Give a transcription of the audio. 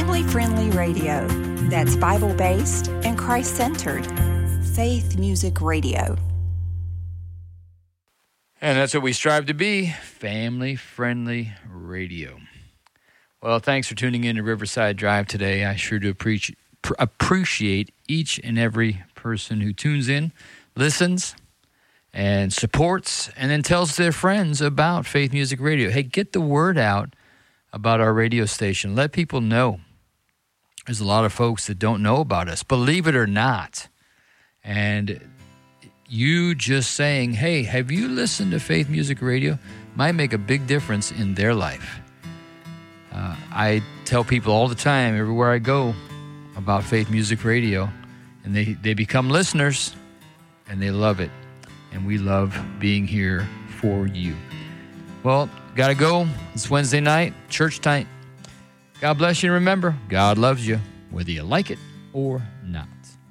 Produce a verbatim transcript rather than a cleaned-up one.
family-friendly radio that's Bible-based and Christ-centered. Faith Music Radio. And that's what we strive to be, family-friendly radio. Well, thanks for tuning in to Riverside Drive today. I sure do appreciate appreciate each and every person who tunes in, listens, and supports, and then tells their friends about Faith Music Radio. Hey, get the word out about our radio station. Let people know. There's a lot of folks that don't know about us, believe it or not. And you just saying, hey, have you listened to Faith Music Radio, might make a big difference in their life. Uh, I tell people all the time, everywhere I go, about Faith Music Radio, and they, they become listeners, and they love it. And we love being here for you. Well, got to go. It's Wednesday night, church time. God bless you, and remember, God loves you, whether you like it or not.